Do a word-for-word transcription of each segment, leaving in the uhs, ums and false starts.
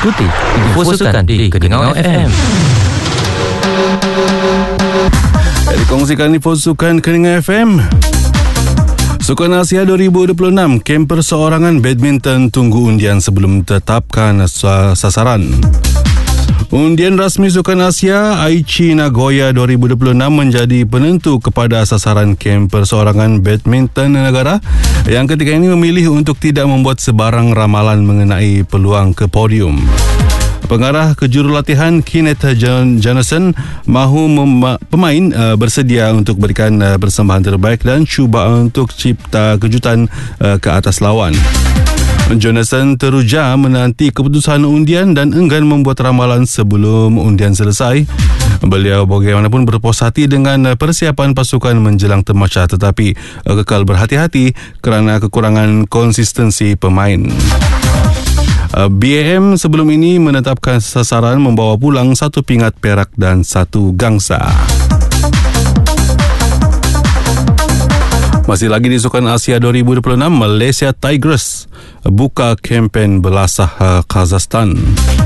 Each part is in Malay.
Ikuti info sukan di Keningau F M. Dikongsikan info sukan Keningau F M. Sukan Asia dua ribu dua puluh enam, kem perseorangan badminton tunggu undian sebelum tetapkan sasaran. Undian rasmi Sukan Asia Aichi Nagoya dua ribu dua puluh enam menjadi penentu kepada sasaran kem perseorangan badminton negara yang ketika ini memilih untuk tidak membuat sebarang ramalan mengenai peluang ke podium. Pengarah kejurulatihan Kenneth Johnson mahu mem- pemain uh, bersedia untuk berikan uh, persembahan terbaik dan cuba untuk cipta kejutan uh, ke atas lawan. Jonathan teruja menanti keputusan undian dan enggan membuat ramalan sebelum undian selesai. Beliau bagaimanapun berpuas hati dengan persiapan pasukan menjelang tamasya tetapi uh, kekal berhati-hati kerana kekurangan konsistensi pemain. B A M sebelum ini menetapkan sasaran membawa pulang satu pingat perak dan satu gangsa. Masih lagi di Sukan Asia dua ribu dua puluh enam, Malaysia Tigers buka kempen belasah Kazakhstan.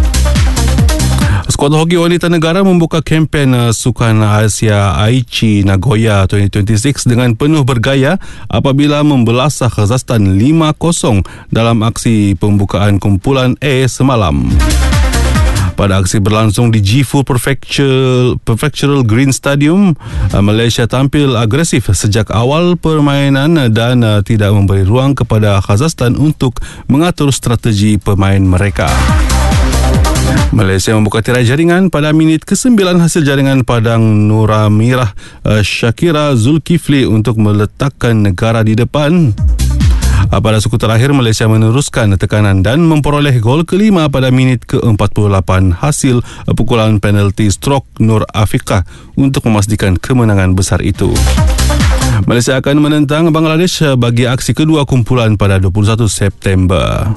Skuad hoki wanita negara membuka kempen Sukan Asia Aichi Nagoya dua ribu dua puluh enam dengan penuh bergaya apabila membelasah Kazakhstan lima kosong dalam aksi pembukaan kumpulan A semalam. Pada aksi berlangsung di Gifu Prefectural, Prefectural Green Stadium, Malaysia tampil agresif sejak awal permainan dan tidak memberi ruang kepada Kazakhstan untuk mengatur strategi pemain mereka. Malaysia membuka tirai jaringan pada minit kesembilan hasil jaringan padang Nuramirah Shakira Zulkifli untuk meletakkan negara di depan. Pada suku terakhir, Malaysia meneruskan tekanan dan memperoleh gol kelima pada minit ke empat puluh lapan hasil pukulan penalti stroke Nur Afiqah untuk memastikan kemenangan besar itu. Malaysia akan menentang Bangladesh bagi aksi kedua kumpulan pada dua puluh satu September.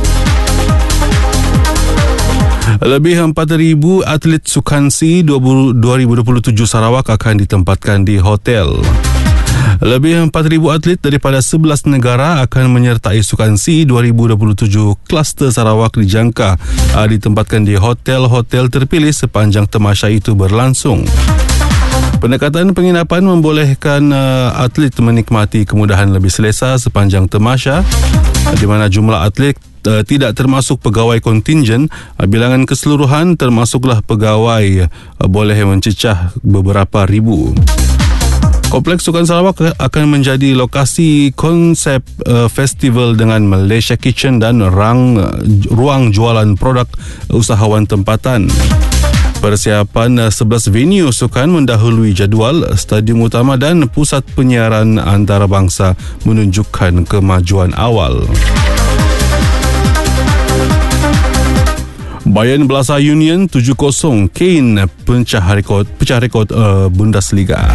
Lebih empat ribu atlet Sukan SEA dua ribu dua puluh tujuh Sarawak akan ditempatkan di hotel. Lebih empat ribu atlet daripada sebelas negara akan menyertai Sukan SEA dua ribu dua puluh tujuh. Kluster Sarawak dijangka ditempatkan di hotel-hotel terpilih sepanjang tamasya itu berlangsung. Pendekatan penginapan membolehkan uh, atlet menikmati kemudahan lebih selesa sepanjang tamasya, di mana jumlah atlet uh, tidak termasuk pegawai kontingen. Uh, bilangan keseluruhan termasuklah pegawai uh, boleh mencecah beberapa ribu. Kompleks Sukan Sarawak akan menjadi lokasi konsep uh, festival dengan Malaysia Kitchen dan rang, uh, ruang jualan produk usahawan tempatan. Persiapan sebelas venue sukan mendahului jadual stadium utama dan pusat penyiaran antarabangsa menunjukkan kemajuan awal. Bayern belasah Union tujuh kosong, Kane pecah rekod, pecah rekod uh, Bundesliga.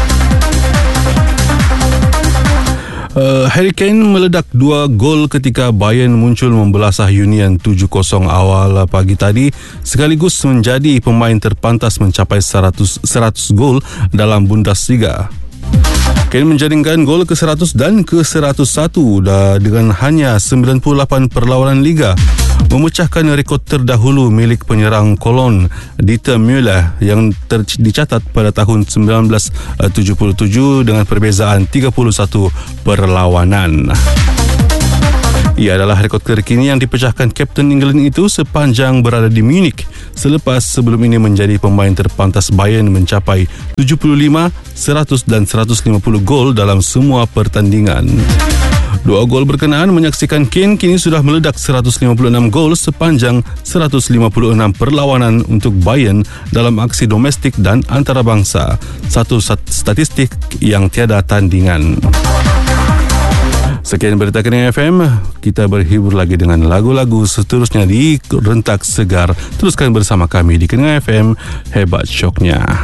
Uh, Harry Kane meledak dua gol ketika Bayern muncul membelasah Union tujuh kosong awal pagi tadi, sekaligus menjadi pemain terpantas mencapai seratus, seratus gol dalam Bundesliga. Kane menjaringkan gol ke seratus dan ke seratus satu dengan hanya sembilan puluh lapan perlawanan liga, memecahkan rekod terdahulu milik penyerang Cologne Dieter Müller yang ter- dicatat pada tahun sembilan belas tujuh puluh tujuh dengan perbezaan tiga puluh satu perlawanan. Ia adalah rekod terkini yang dipecahkan Kapten England itu sepanjang berada di Munich, selepas sebelum ini menjadi pemain terpantas Bayern mencapai tujuh puluh lima, seratus dan seratus lima puluh gol dalam semua pertandingan. Dua gol berkenaan menyaksikan Kane kini sudah meledak seratus lima puluh enam gol sepanjang seratus lima puluh enam perlawanan untuk Bayern dalam aksi domestik dan antarabangsa. Satu statistik yang tiada tandingan. Sekian berita Keningau F M. Kita berhibur lagi dengan lagu-lagu seterusnya di Rentak Segar. Teruskan bersama kami di Keningau F M. Hebat syoknya.